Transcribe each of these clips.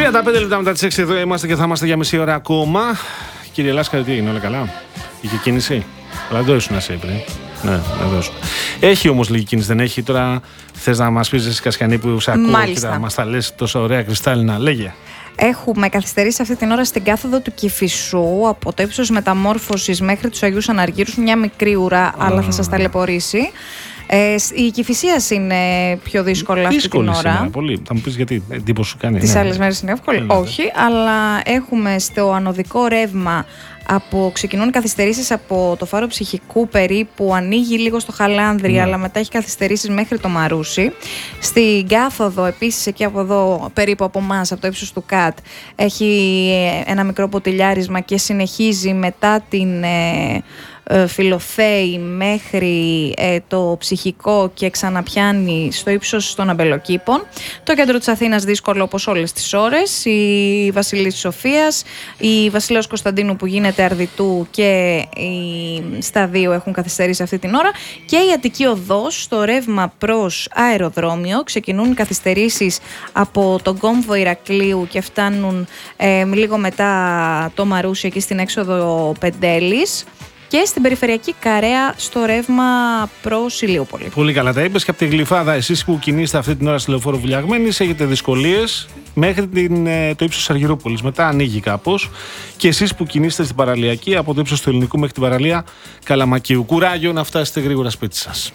35 λεπτά μετά τις 6 εδώ είμαστε και θα είμαστε για μισή ώρα ακόμα. Κύριε Λάσκαρη, τι έγινε, όλα καλά? Είχε κίνηση? Αλλά εδώ ήσουν εσύ πριν. Ναι, εδώ ήσουν. Έχει όμως λίγη κίνηση, δεν έχει? Τώρα θες να μας πεις εσύ, Κασιανή, που σε ακούω και θα μας τα λες τόσο ωραία κρυστάλλινα? Λέγε. Έχουμε καθυστερήσει αυτή την ώρα στην κάθοδο του Κηφισού από το ύψος Μεταμόρφωσης μέχρι τους Αγίους Αναργύρους. Μια μικρή ουρά, αλλά θα σας ταλαιπωρήσει. Η Κηφισίας είναι πιο δύσκολα αυτή την ώρα. Σήμερα, πολύ. Θα μου πεις γιατί, εντύπωση σου κάνει? Τις άλλες μέρες είναι εύκολη? Όχι, αλλά έχουμε στο ανωδικό ρεύμα ξεκινούν καθυστερήσεις από το Φάρο Ψυχικού περίπου, ανοίγει λίγο στο Χαλάνδρη, αλλά μετά έχει καθυστερήσεις μέχρι το Μαρούσι. Στην κάθοδο επίσης, εκεί από εδώ περίπου από εμάς, από το ύψος του ΚΑΤ, έχει ένα μικρό ποτηλιάρισμα και συνεχίζει μετά την Φιλοθέη μέχρι το Ψυχικό και ξαναπιάνει στο ύψος των Αμπελοκήπων. Το κέντρο της Αθήνας δύσκολο όπως όλες τις ώρες. Η Βασιλής Σοφίας, η Βασιλέως Κωνσταντίνου που γίνεται Αρδιτού και στα δύο έχουν καθυστερήσει αυτή την ώρα. Και η Αττική Οδός στο ρεύμα προς αεροδρόμιο ξεκινούν καθυστερήσεις από τον κόμβο Ηρακλείου και φτάνουν λίγο μετά το Μαρούσι εκεί στην έξοδο Πεντέλης. Και στην περιφερειακή Καρέα στο ρεύμα προς Ηλιούπολη. Πολύ καλά τα είπες. Και από τη Γλυφάδα, εσείς που κινείστε αυτή την ώρα στη Λεωφόρο Βουλιαγμένης, έχετε δυσκολίες μέχρι το ύψος Αργυρούπολης. Μετά ανοίγει κάπως. Και εσείς που κινείστε στην παραλιακή, από το ύψος του Ελληνικού μέχρι την παραλία Καλαμακίου. Κουράγιο να φτάσετε γρήγορα σπίτι σας.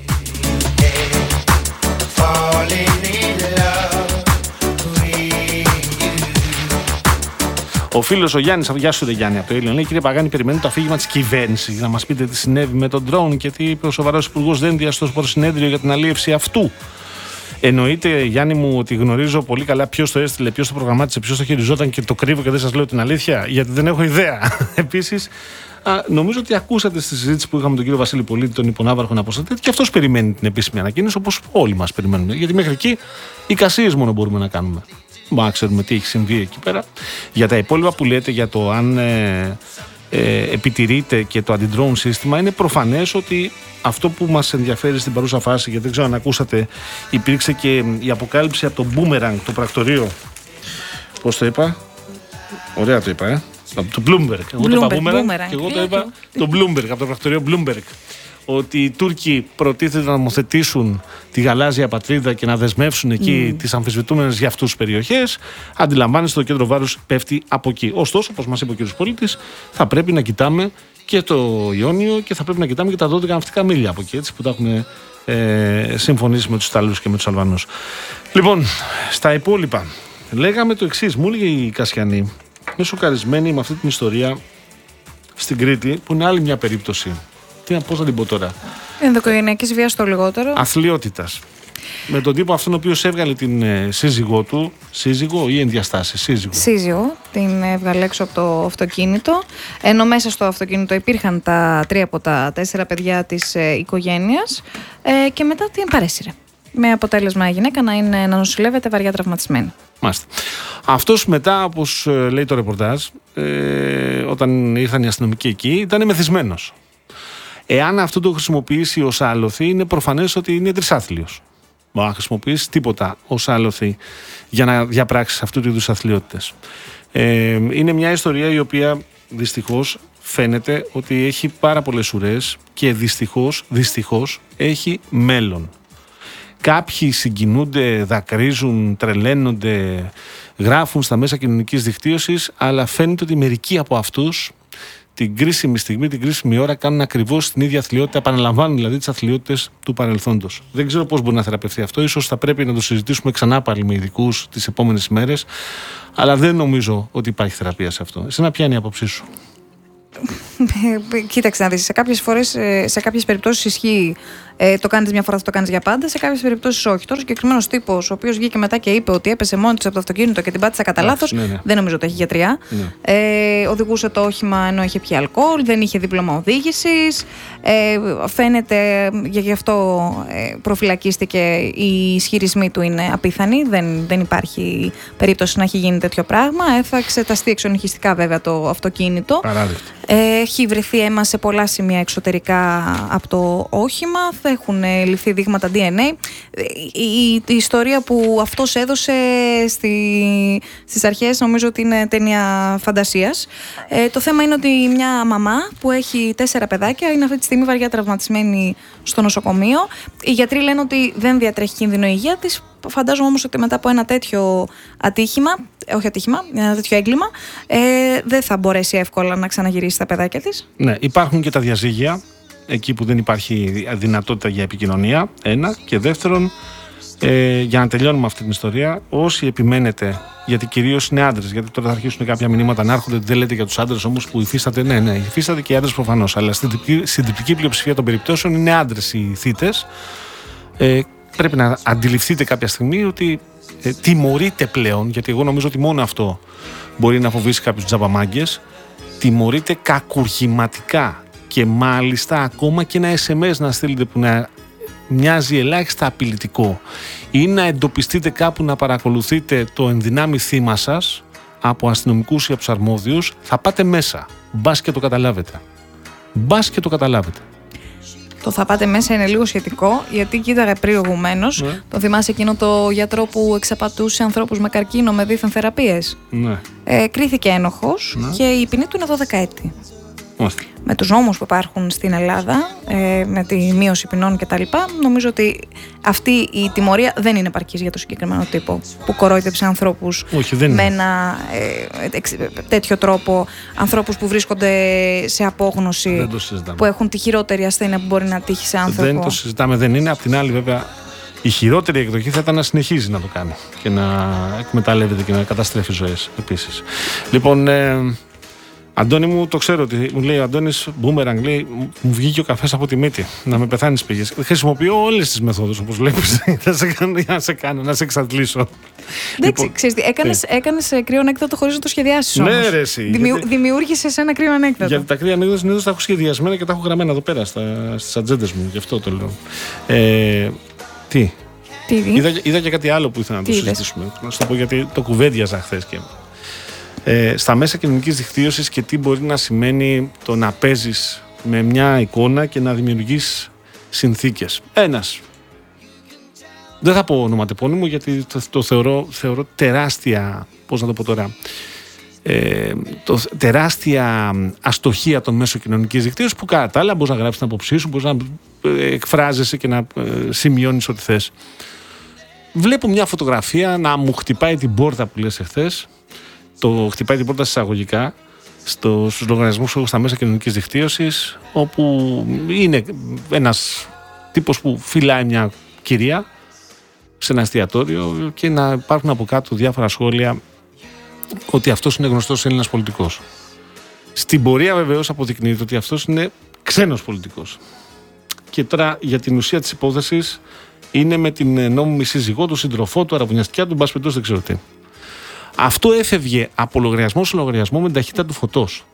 Ο φίλος ο Γιάννης, γεια σου, Γιάννη, από το Ήλιο, λέει: Κύριε Παγάνη, περιμένει το αφήγημα της κυβέρνησης. Να μας πείτε τι συνέβη με τον ντρόουν και τι είπε ο σοβαρός υπουργός Δένδια στο προσυνέδριο για την αλίευση αυτού. Εννοείται, Γιάννη μου, ότι γνωρίζω πολύ καλά ποιος το έστειλε, ποιος το προγραμμάτισε, ποιος το χειριζόταν και το κρύβω και δεν σας λέω την αλήθεια, γιατί δεν έχω ιδέα. Επίσης, νομίζω ότι ακούσατε στη συζήτηση που είχαμε με τον κύριο Βασίλη Πολίτη, τον υπονάβαρχο Αποστατήτη, και αυτός περιμένει την επίσημη ανακοίνωση, όπως όλοι μας περιμένουμε. Γιατί μέχρι εκεί εικασίες μόνο μπορούμε να κάνουμε. Μα ξέρουμε τι έχει συμβεί εκεί πέρα. Για τα υπόλοιπα που λέτε για το αν επιτηρείται και το anti-drone σύστημα, είναι προφανές ότι αυτό που μας ενδιαφέρει στην παρούσα φάση, γιατί δεν ξέρω αν ακούσατε, υπήρξε και η αποκάλυψη από το Boomerang, το πρακτορείο. Πώς το είπα? Ωραία το είπα, από το Bloomberg. Εγώ το είπα Boomerang και εγώ το είπα το Bloomberg, από το πρακτορείο Bloomberg. Ότι οι Τούρκοι προτίθεται να νομοθετήσουν τη γαλάζια πατρίδα και να δεσμεύσουν εκεί τις αμφισβητούμενες για αυτούς περιοχές. Αντιλαμβάνεστε, το κέντρο βάρους πέφτει από εκεί. Ωστόσο, όπως μας είπε ο κ. Πολίτης, θα πρέπει να κοιτάμε και το Ιόνιο και θα πρέπει να κοιτάμε και τα 12 ναυτικά μίλια από εκεί, έτσι, που τα έχουμε συμφωνήσει με τους Ιταλούς και με τους Αλβανούς. Λοιπόν, στα υπόλοιπα, λέγαμε το εξής. Μου έλεγε η Κασιανή, είναι σοκαρισμένη με αυτή την ιστορία στην Κρήτη, που είναι άλλη μια περίπτωση. Πώς θα την πω τώρα? Ενδοοικογενειακής βίας το λιγότερο. Αθλιότητας. Με τον τύπο αυτόν ο οποίος έβγαλε την σύζυγό του. Σύζυγο ή ενδιαστάση? Σύζυγο. Την έβγαλε έξω από το αυτοκίνητο. Ενώ μέσα στο αυτοκίνητο υπήρχαν τα 3 από τα 4 παιδιά της οικογένειας. Και μετά την παρέσυρε. Με αποτέλεσμα η γυναίκα να νοσηλεύεται βαριά τραυματισμένη. Μάλιστα. Αυτός μετά, όπως λέει το ρεπορτάζ, όταν ήρθαν οι αστυνομικοί εκεί, ήταν μεθυσμένος. Εάν αυτό το χρησιμοποιήσει ως άλοθη, είναι προφανές ότι είναι τρισάθλιος. Μα να χρησιμοποιήσει τίποτα ως άλοθη για να διαπράξει αυτού του είδους αθλιότητες. Είναι μια ιστορία η οποία δυστυχώς φαίνεται ότι έχει πάρα πολλές ουρές και δυστυχώς έχει μέλλον. Κάποιοι συγκινούνται, δακρύζουν, τρελαίνονται, γράφουν στα μέσα κοινωνικής δικτύωσης, αλλά φαίνεται ότι μερικοί από αυτούς την κρίσιμη στιγμή, την κρίσιμη ώρα κάνουν ακριβώς την ίδια αθλιότητα, επαναλαμβάνουν δηλαδή τις αθλιότητες του παρελθόντος. Δεν ξέρω πώς μπορεί να θεραπευτεί αυτό, ίσως θα πρέπει να το συζητήσουμε ξανά πάλι με ειδικούς τις επόμενες ημέρες, αλλά δεν νομίζω ότι υπάρχει θεραπεία σε αυτό. Εσένα ποια είναι η άποψή σου? Κοίταξε να δεις, σε κάποιες περιπτώσεις ισχύει το κάνεις μια φορά, θα το κάνεις για πάντα. Σε κάποιες περιπτώσεις όχι. Τώρα ο συγκεκριμένος τύπος, ο οποίος βγήκε μετά και είπε ότι έπεσε μόνη της από το αυτοκίνητο και την πάτησε κατά λάθος, δεν νομίζω ότι έχει γιατριά. Οδηγούσε το όχημα ενώ είχε πιει αλκοόλ, δεν είχε δίπλωμα οδήγησης. Φαίνεται, γι' αυτό προφυλακίστηκε, οι ισχυρισμοί του είναι απίθανοι. Δεν υπάρχει περίπτωση να έχει γίνει τέτοιο πράγμα. Θα εξεταστεί εξονυχιστικά βέβαια το αυτοκίνητο. έχει βρεθεί αίμα σε πολλά σημεία εξωτερικά από το όχημα, θα έχουν ληφθεί δείγματα DNA. Η ιστορία που αυτός έδωσε στις αρχές νομίζω ότι είναι ταινία φαντασίας. Το θέμα είναι ότι μια μαμά που έχει 4 παιδάκια είναι αυτή τη στιγμή βαριά τραυματισμένη στο νοσοκομείο. Οι γιατροί λένε ότι δεν διατρέχει κίνδυνο η υγεία της. Φαντάζομαι όμως ότι μετά από ένα τέτοιο ένα τέτοιο έγκλημα, δεν θα μπορέσει εύκολα να ξαναγυρίσει τα παιδάκια της. Ναι, υπάρχουν και τα διαζύγια, εκεί που δεν υπάρχει δυνατότητα για επικοινωνία, ένα. Και δεύτερον, για να τελειώνουμε αυτή την ιστορία, όσοι επιμένετε, γιατί κυρίως είναι άντρες, γιατί τώρα θα αρχίσουν κάποια μηνύματα να έρχονται, δεν λέτε για τους άντρες όμως που υφίσταται, ναι, υφίσταται και οι άντρες προφανώς, αλλά στην τυπική πλειοψηφία των περιπτώσεων είναι άντρες οι θύτες. Πρέπει να αντιληφθείτε κάποια στιγμή ότι τιμωρείται πλέον, γιατί εγώ νομίζω ότι μόνο αυτό μπορεί να φοβήσει κάποιους τζαμπαμάγκες, τιμωρείται κακουργηματικά και μάλιστα ακόμα και ένα SMS να στείλετε που να μοιάζει ελάχιστα απειλητικό ή να εντοπιστείτε κάπου να παρακολουθείτε το ενδυνάμει θύμα σας από αστυνομικούς ή από τους αρμόδιους, θα πάτε μέσα. Μπας και το καταλάβετε. Το θα πάτε μέσα είναι λίγο σχετικό, γιατί κοίταγα προηγουμένως. Το θυμάσαι εκείνο το γιατρό που εξαπατούσε ανθρώπους με καρκίνο με δίθεν θεραπείες. Ναι. Κρίθηκε ένοχος και η ποινή του είναι 12 έτη. Μάλιστα. Με τους νόμους που υπάρχουν στην Ελλάδα, με τη μείωση ποινών κτλ., νομίζω ότι αυτή η τιμωρία δεν είναι επαρκής για το συγκεκριμένο τύπο που κορόιδεψε ανθρώπους με ένα τέτοιο τρόπο, ανθρώπους που βρίσκονται σε απόγνωση, που έχουν τη χειρότερη ασθένεια που μπορεί να τύχει σε άνθρωπο. Δεν το συζητάμε, δεν είναι. Απ' την άλλη, βέβαια, η χειρότερη εκδοχή θα ήταν να συνεχίζει να το κάνει και να εκμεταλλεύεται και να καταστρέφει ζωές επίσης. Λοιπόν, Αντώνη μου, το ξέρω ότι μου λέει ο Αντώνης Μπούμεραγκ, λέει, μου βγήκε ο καφές από τη μύτη. Να με πεθάνεις πήγες. Χρησιμοποιώ όλες τις μεθόδους όπως βλέπεις. να σε εξαντλήσω. Εντάξει, ξέρεις, έκανες κρύο ανέκδοτο χωρίς να το σχεδιάσεις όμως. Ναι, ρε, εσύ. Δημιούργησες ένα κρύο ανέκδοτο. Γιατί τα κρύα ανέκδοτα συνήθως τα έχω σχεδιασμένα και τα έχω γραμμένα εδώ πέρα στις ατζέντες μου. Γι' αυτό το λέω. Τι. Είδα και κάτι άλλο που ήθελα να το συζητήσουμε. Να σου το πω γιατί το κουβέντιαζα χθες και. Στα μέσα κοινωνικής δικτύωσης και τι μπορεί να σημαίνει το να παίζεις με μια εικόνα και να δημιουργείς συνθήκες. Ένας, δεν θα πω ονοματεπώνυμο γιατί το θεωρώ τεράστια, πώς να το πω τώρα, τεράστια αστοχία των μέσων κοινωνικής δικτύωσης που κατά τα άλλα μπορείς να γράψεις την άποψή σου, μπορείς να εκφράζεσαι και να σημειώνεις ό,τι θες. Βλέπω μια φωτογραφία να μου χτυπάει την πόρτα που λες εχθές. Το χτυπάει την πόρτα εισαγωγικά στους λογαριασμούς που έχω στα μέσα κοινωνικής δικτύωσης, όπου είναι ένας τύπος που φυλάει μια κυρία σε ένα εστιατόριο και να υπάρχουν από κάτω διάφορα σχόλια ότι αυτός είναι γνωστός Έλληνας πολιτικός. Στην πορεία βεβαίως αποδεικνύεται ότι αυτός είναι ξένος πολιτικός. Και τώρα για την ουσία της υπόθεσης είναι με την νόμιμη σύζυγό του, συντροφό του, αραβωνιαστικιά του, μπας περιπτώσει δεν ξέρω τι. Αυτό έφευγε από λογαριασμό σε λογαριασμό με την ταχύτητα του φωτός.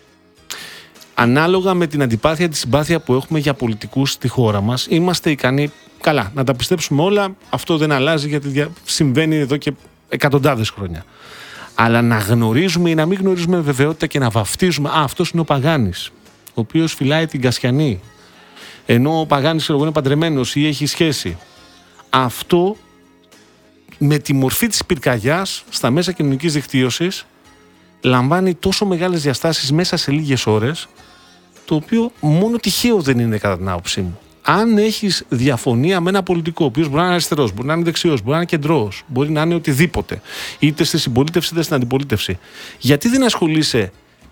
Ανάλογα με την αντιπάθεια, τη συμπάθεια που έχουμε για πολιτικούς στη χώρα μας, είμαστε ικανοί, καλά, να τα πιστέψουμε όλα. Αυτό δεν αλλάζει γιατί συμβαίνει εδώ και εκατοντάδες χρόνια. Αλλά να γνωρίζουμε ή να μην γνωρίζουμε βεβαιότητα και να βαφτίζουμε, αυτός είναι ο Παγάνης, ο οποίος φυλάει την Κασιανή, ενώ ο Παγάνης είναι παντρεμένος ή έχει σχέση. Αυτό με τη μορφή της πυρκαγιάς στα μέσα κοινωνικής δικτύωσης λαμβάνει τόσο μεγάλες διαστάσεις μέσα σε λίγες ώρες, το οποίο μόνο τυχαίο δεν είναι κατά την άποψή μου. Αν έχεις διαφωνία με ένα πολιτικό, ο οποίος μπορεί να είναι αριστερός, μπορεί να είναι δεξιός, μπορεί να είναι κεντρός, μπορεί να είναι οτιδήποτε, είτε στη συμπολίτευση είτε στην αντιπολίτευση, γιατί δεν ασχολείσαι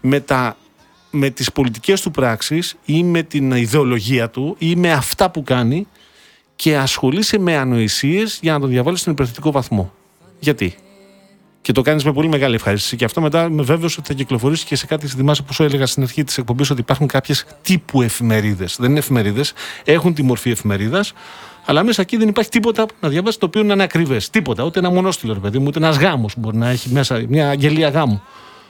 με τις πολιτικές του πράξεις ή με την ιδεολογία του ή με αυτά που κάνει και ασχολείσαι με ανοησίες για να τον διαβάλεις στον υπερθετικό βαθμό. Γιατί? Και το κάνεις με πολύ μεγάλη ευχαρίστηση. Και αυτό μετά με βέβαιος ότι θα κυκλοφορήσει και σε κάτι, θυμάσαι που σου έλεγα στην αρχή της εκπομπής, ότι υπάρχουν κάποιες τύπου εφημερίδες. Δεν είναι εφημερίδες, έχουν τη μορφή εφημερίδας, αλλά μέσα εκεί δεν υπάρχει τίποτα να διαβάσεις το οποίο να είναι ακριβές. Τίποτα, ούτε ένα μονόστιλο, ρε παιδί μου, ούτε ένας γάμος μπορεί να έχει μέσα μια αγγελία γάμου.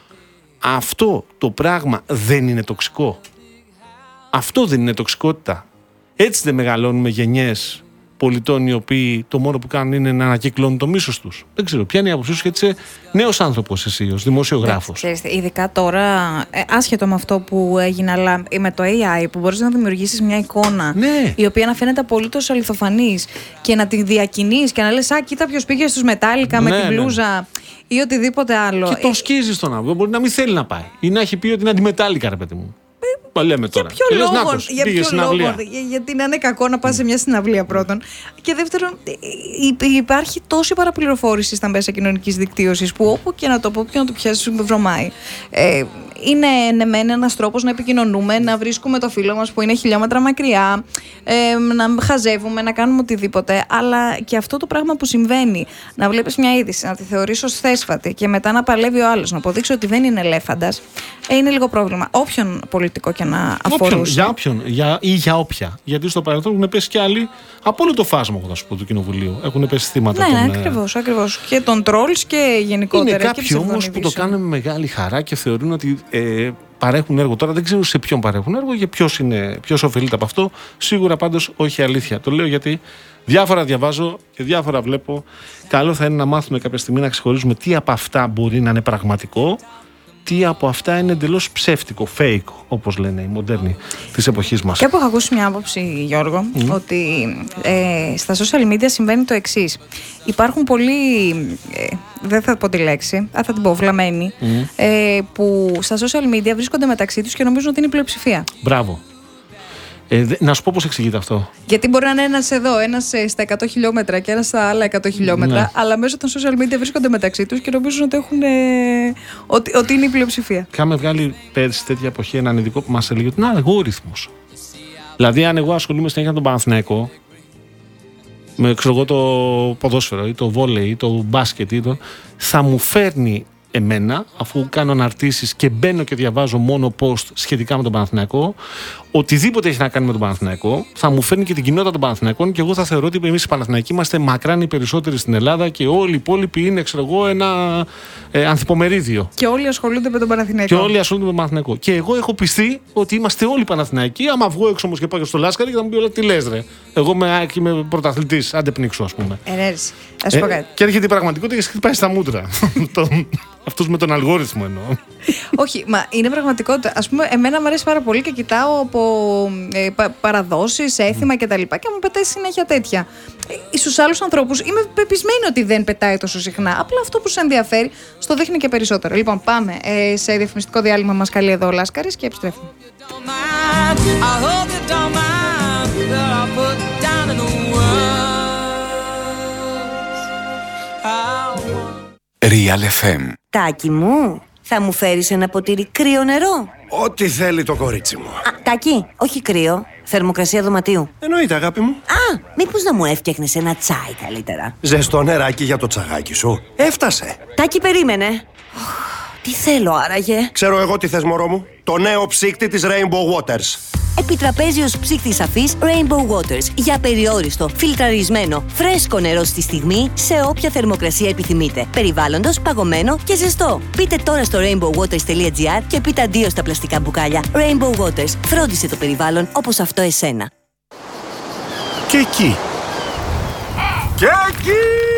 Αυτό το πράγμα δεν είναι τοξικό. Αυτό δεν είναι τοξικότητα. Έτσι δεν μεγαλώνουμε γενιές πολιτών οι οποίοι το μόνο που κάνουν είναι να ανακυκλώνουν το μίσος τους. Δεν ξέρω. Ποια είναι η άποψή σου, γιατί είσαι νέος άνθρωπος εσύ ως δημοσιογράφος. Ξέρεις, ειδικά τώρα, άσχετο με αυτό που έγινε, αλλά με το AI που μπορείς να δημιουργήσεις μια εικόνα η οποία να φαίνεται απολύτως αληθοφανής και να την διακινείς και να λες κοίτα ποιος πήγε στους Μετάλλικα με την μπλούζα ή οτιδήποτε άλλο. Και το σκίζεις τον άνθρωπο. Μπορεί να μην θέλει να πάει ή να έχει πει ότι είναι αντιμετάλλικα, ρε παιδί μου. Λέμε τώρα. Για ποιο λόγο, γιατί να είναι κακό να πας σε μια συναυλία πρώτον. Και δεύτερον, υπάρχει τόση παραπληροφόρηση στα μέσα κοινωνικής δικτύωσης που όπου και να το πω και να το πιάσεις βρωμάει. Είναι μεν ένας τρόπος να επικοινωνούμε, να βρίσκουμε το φίλο μας που είναι χιλιόμετρα μακριά, να χαζεύουμε, να κάνουμε οτιδήποτε. Αλλά και αυτό το πράγμα που συμβαίνει, να βλέπεις μια είδηση, να τη θεωρείς ως θέσφατη και μετά να παλεύει ο άλλος, να αποδείξει ότι δεν είναι ελέφαντας, είναι λίγο πρόβλημα. Όποιον πολιτικό και να αφορούσε. Για όποιον ή για όποια. Γιατί στο παρελθόν έχουν πέσει και άλλοι από όλο το φάσμα, θα σου πω, του Κοινοβουλίου. Έχουν πέσει θύματα. Ναι, ακριβώς. Και των τρόλς και γενικότερα. Είναι κάποιοι όμως που το κάνουν με μεγάλη χαρά και θεωρούν ότι παρέχουν έργο. Τώρα δεν ξέρω σε ποιον παρέχουν έργο και ποιος ωφελείται από αυτό. Σίγουρα πάντως όχι αλήθεια. Το λέω γιατί διάφορα διαβάζω και διάφορα βλέπω. Καλό θα είναι να μάθουμε κάποια στιγμή να ξεχωρίζουμε τι από αυτά μπορεί να είναι πραγματικό, τι από αυτά είναι εντελώς ψεύτικο, fake, όπως λένε οι μοντέρνοι της εποχής μας. Και έχω ακούσει μια άποψη, Γιώργο, ότι στα social media συμβαίνει το εξής. Υπάρχουν πολλοί, δεν θα πω τη λέξη, θα την πω βλαμμένοι, που στα social media βρίσκονται μεταξύ τους και νομίζουν ότι είναι η πλειοψηφία. Μπράβο. Να σου πω πώς εξηγείται αυτό. Γιατί μπορεί να είναι ένας εδώ, ένας στα 100 χιλιόμετρα και ένας στα άλλα 100 χιλιόμετρα, αλλά μέσω των social media βρίσκονται μεταξύ τους και νομίζουν ότι, ότι είναι η πλειοψηφία. Είχαμε βγάλει πέρσι τέτοια εποχή έναν ειδικό που μας έλεγε ότι είναι αλγόριθμος. Δηλαδή, αν εγώ ασχολούμαι συνέχεια με τον Παναθηναϊκό, με το ποδόσφαιρο ή το βόλεϊ ή το μπάσκετ, θα μου φέρνει εμένα, αφού κάνω αναρτήσεις και μπαίνω και διαβάζω μόνο post σχετικά με τον Παναθηναϊκό, οτιδήποτε έχει να κάνει με τον Παναθηναϊκό, θα μου φέρνει και την κοινότητα των Παναθηναϊκών και εγώ θα θεωρώ ότι εμείς οι Παναθηναϊκοί είμαστε μακράν οι περισσότεροι στην Ελλάδα και όλοι οι υπόλοιποι είναι, ένα ανθυπομερίδιο. Και όλοι ασχολούνται με τον Παναθηναϊκό. Και εγώ έχω πιστεί ότι είμαστε όλοι Παναθηναϊκοί. Άμα βγω έξω όμως και πάω στο Λάσκαρη και θα μου πει όλα τι λες, ρε. Εγώ είμαι πρωταθλητής, άντε πνίξω, ας πούμε. Ας πω κάτι. Και έρχεται η πραγματικότητα και χτυπάει στα μούτρα. Αυτούς με τον αλγόριθμο εννοώ. Όχι, μα είναι πραγματικότητα. Ας πούμε, εμένα μου αρέσει πάρα πολύ και κοιτάω από παραδόσεις, έθιμα κτλ. Και μου πετάει συνέχεια τέτοια. Στους άλλους ανθρώπους είμαι πεπισμένη ότι δεν πετάει τόσο συχνά. Απλά αυτό που σε ενδιαφέρει στο δείχνει και περισσότερο. Λοιπόν, πάμε σε διαφημιστικό διάλειμμα. Μας καλεί εδώ ο Λάσκαρης και επιστρέφουμε. Real FM. Τάκη μου, θα μου φέρεις ένα ποτήρι κρύο νερό? Ό,τι θέλει το κορίτσι μου. Τάκη, όχι κρύο, θερμοκρασία δωματίου. Εννοείται, αγάπη μου. Μήπως να μου έφτιαχνες ένα τσάι καλύτερα? Ζεστό νεράκι για το τσαγάκι σου. Έφτασε. Τάκη, περίμενε. Τι θέλω άραγε? Ξέρω εγώ τι θες, μωρό μου. Το νέο ψύκτη της Rainbow Waters. Επιτραπέζιος ψύκτης αφής Rainbow Waters. Για περιόριστο, φιλτραρισμένο, φρέσκο νερό στη στιγμή, σε όποια θερμοκρασία επιθυμείτε. Περιβάλλοντος, παγωμένο και ζεστό. Μπείτε τώρα στο rainbowwaters.gr και πείτε αντίο στα πλαστικά μπουκάλια. Rainbow Waters. Φρόντισε το περιβάλλον όπως αυτό εσένα. Και εκεί. Και εκεί.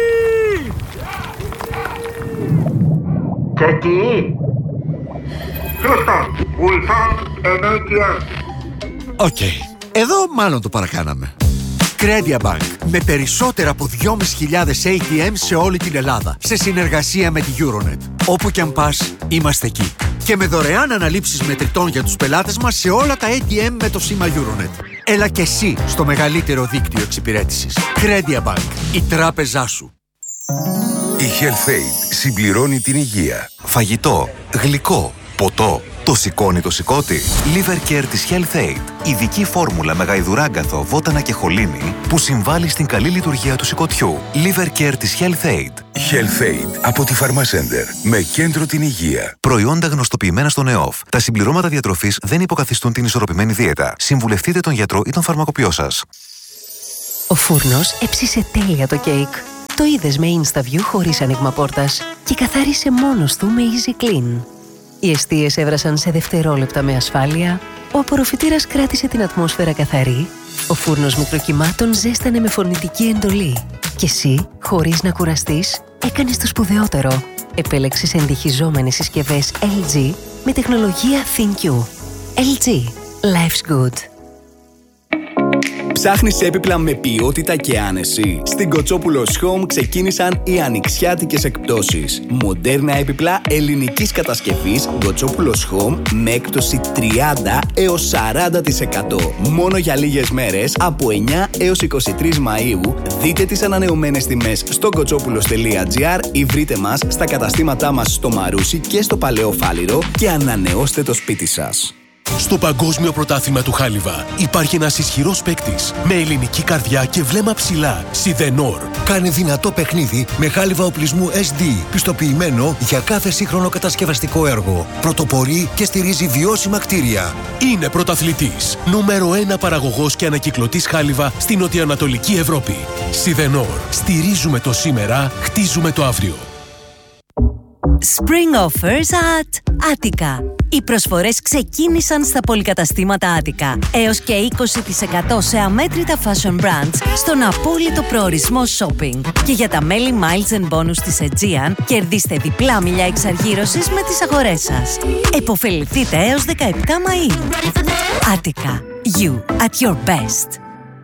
Και εκεί. Χρήστε, Ulsan NATM. Οκ. Εδώ μάλλον το παρακάναμε. Credia Bank. Με περισσότερα από 2.500 ATM σε όλη την Ελλάδα. Σε συνεργασία με τη Euronet. Όπου κι αν πας, είμαστε εκεί. Και με δωρεάν αναλήψεις μετρητών για τους πελάτες μας σε όλα τα ATM με το σήμα Euronet. Έλα και εσύ στο μεγαλύτερο δίκτυο εξυπηρέτησης. Credia Bank. Η τράπεζά σου. Η HealthAid συμπληρώνει την υγεία. Φαγητό, γλυκό, ποτό. Το σηκώνει το σηκώτη. Liver Care της HealthAid. Ειδική φόρμουλα με γαϊδουράγκαθο, βότανα και χολίνη που συμβάλλει στην καλή λειτουργία του σηκωτιού. Liver Care της HealthAid. HealthAid από τη Pharmacenter. Με κέντρο την υγεία. Προϊόντα γνωστοποιημένα στον ΕΟΦ. Τα συμπληρώματα διατροφής δεν υποκαθιστούν την ισορροπημένη δίαιτα. Συμβουλευτείτε τον γιατρό ή τον φαρμακοποιό σας. Ο φούρνος έψισε τέλεια το κέικ. Το είδες με InstaView χωρίς άνοιγμα πόρτας και καθάρισε μόνος του με Easy Clean. Οι εστίες έβρασαν σε δευτερόλεπτα με ασφάλεια, Ο απορροφητήρας κράτησε την ατμόσφαιρα καθαρή. Ο φούρνος μικροκυμάτων ζέστανε με φωνητική εντολή. Και εσύ, χωρίς να κουραστείς, έκανες το σπουδαιότερο. Επέλεξες ενδυχιζόμενες συσκευές LG με τεχνολογία ThinQ. LG. Life's good. Ψάχνεις έπιπλα με ποιότητα και άνεση? Στην Κοτσόπουλος Home ξεκίνησαν οι ανοιξιάτικες εκπτώσεις. Μοντέρνα έπιπλα ελληνικής κατασκευής Κοτσόπουλος Home με έκπτωση 30 έως 40%. Μόνο για λίγες μέρες, από 9 έως 23 Μαΐου, δείτε τις ανανεωμένες τιμές στο κοτσόπουλος.gr ή βρείτε μας στα καταστήματά μας στο Μαρούσι και στο Παλαιό Φάληρο και ανανεώστε το σπίτι σας. Στο Παγκόσμιο Πρωτάθλημα του Χάλιβα υπάρχει ένας ισχυρός παίκτης με ελληνική καρδιά και βλέμμα ψηλά. Σιδενόρ. Κάνε δυνατό παιχνίδι με χάλιβα οπλισμού SD, πιστοποιημένο για κάθε σύγχρονο κατασκευαστικό έργο. Πρωτοπορεί και στηρίζει βιώσιμα κτίρια. Είναι πρωταθλητής. Νούμερο 1 παραγωγός και ανακυκλωτής χάλιβα στην νοτιοανατολική Ευρώπη. Σιδενόρ. Στηρίζουμε το σήμερα, χτίζουμε το αύριο. Spring offers at Attica. Οι προσφορές ξεκίνησαν στα πολυκαταστήματα Attica. Έως και 20% σε αμέτρητα fashion brands στον απόλυτο προορισμό shopping. Και για τα μέλη Miles and Bonus της Aegean, κερδίστε διπλά μιλιά εξαργύρωσης με τις αγορές σας. Εποφεληθείτε έως 17 Μαΐου. Attica. You at your best.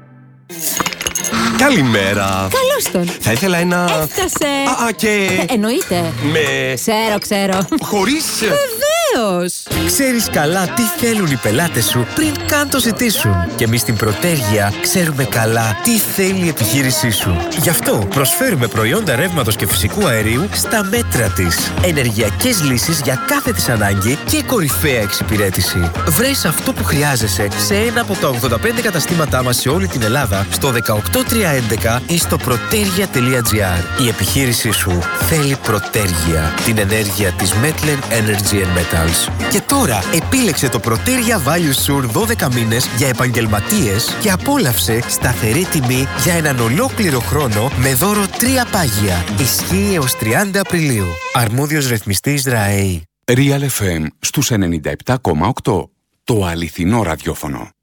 Καλημέρα. Καλώς τον. Θα ήθελα ένα... Έφτασε. Και... εννοείται. Με... Ξέρω. Χωρίς... Βεβαίως. Ξέρεις καλά τι θέλουν οι πελάτες σου πριν καν το ζητήσουν. Και εμείς στην Πρωτέργεια ξέρουμε καλά τι θέλει η επιχείρησή σου. Γι' αυτό προσφέρουμε προϊόντα ρεύματος και φυσικού αερίου στα μέτρα της. Ενεργειακές λύσεις για κάθε της ανάγκη και κορυφαία εξυπηρέτηση. Βρες αυτό που χρειάζεσαι σε ένα από τα 85 καταστήματά μας σε όλη την Ελλάδα, στο 18311 ή στο protergia.gr. Η επιχείρησή σου θέλει Πρωτέργεια, την ενέργεια της Metlen Energy and Metals. Και τώρα επίλεξε το Protergia Value Sur 12 μήνες για επαγγελματίες και απόλαυσε σταθερή τιμή για έναν ολόκληρο χρόνο με δώρο 3 πάγια. Ισχύει έως 30 Απριλίου. Αρμόδιος ρυθμιστής ΡΑΕΗ. Real FM στους 97,8. Το αληθινό ραδιόφωνο.